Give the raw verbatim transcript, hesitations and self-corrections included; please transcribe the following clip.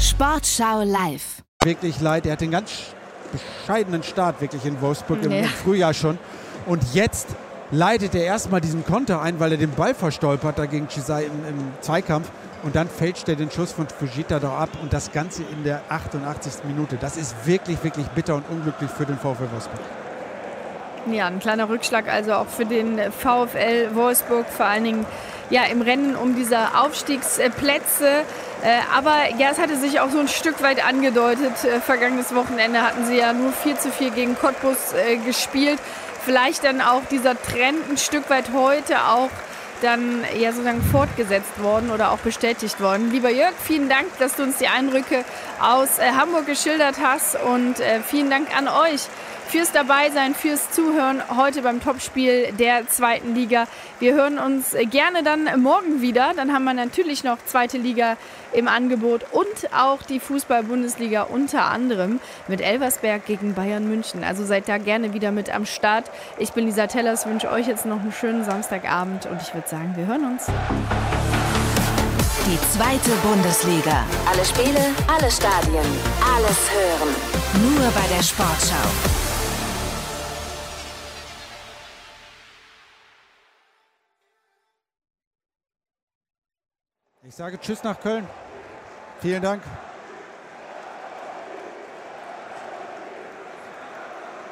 Sportschau live. Wirklich leid, er hat den ganz bescheidenen Start wirklich in Wolfsburg im, Ja. im Frühjahr schon. Und jetzt leitet er erstmal diesen Konter ein, weil er den Ball verstolpert da gegen Chisai im, im Zweikampf. Und dann fälscht er den Schuss von Fujita doch ab. Und das Ganze in der achtundachtzigsten Minute. Das ist wirklich, wirklich bitter und unglücklich für den VfL Wolfsburg. Ja, ein kleiner Rückschlag also auch für den VfL Wolfsburg, vor allen Dingen ja, im Rennen um diese Aufstiegsplätze. Äh, aber ja, es hatte sich auch so ein Stück weit angedeutet. Äh, vergangenes Wochenende hatten sie ja nur vier zu vier gegen Cottbus äh, gespielt. Vielleicht dann auch dieser Trend ein Stück weit heute auch dann ja sozusagen fortgesetzt worden oder auch bestätigt worden. Lieber Jörg, vielen Dank, dass du uns die Eindrücke aus äh, Hamburg geschildert hast und äh, vielen Dank an euch fürs Dabeisein, fürs Zuhören heute beim Topspiel der zweiten Liga. Wir hören uns gerne dann morgen wieder. Dann haben wir natürlich noch zweite Liga im Angebot und auch die Fußball-Bundesliga unter anderem mit Elversberg gegen Bayern München. Also seid da gerne wieder mit am Start. Ich bin Lisa Tellers, wünsche euch jetzt noch einen schönen Samstagabend und ich würde sagen, wir hören uns. Die zweite Bundesliga. Alle Spiele, alle Stadien, alles hören. Nur bei der Sportschau. Ich sage Tschüss nach Köln. Vielen Dank.